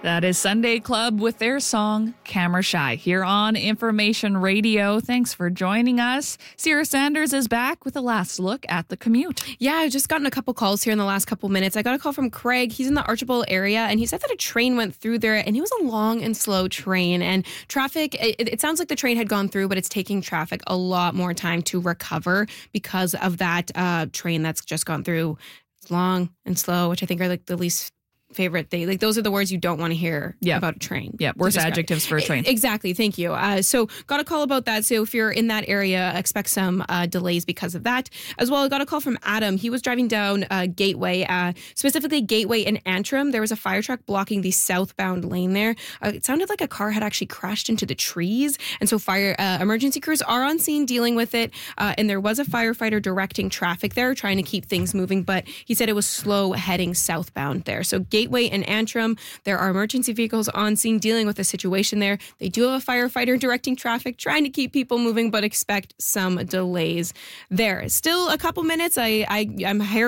That is Sunday Club with their song Camera Shy here on Information Radio. Thanks for joining us. Sierra Sanders is back with a last look at the commute. Yeah, I've just gotten a couple calls here in the last couple minutes. I got a call from Craig. He's in the Archibald area, and he said that a train went through there, and it was a long and slow train. And traffic, it sounds like the train had gone through, but it's taking traffic a lot more time to recover because of that train that's just gone through. It's long and slow, which I think are like the least favorite thing. Like those are the words you don't want to hear about a train. Yeah, worst adjectives for a train. Exactly. Thank you. So got a call about that. So if you're in that area, expect some delays because of that. As well, I got a call from Adam. He was driving down Gateway, specifically Gateway and Antrim. There was a fire truck blocking the southbound lane there. It sounded like a car had actually crashed into the trees. And so fire emergency crews are on scene dealing with it. And there was a firefighter directing traffic there, trying to keep things moving. But he said it was slow heading southbound there. So Gateway and Antrim, there are emergency vehicles on scene dealing with the situation there. They do have a firefighter directing traffic, trying to keep people moving, but expect some delays there. Still a couple minutes. I'm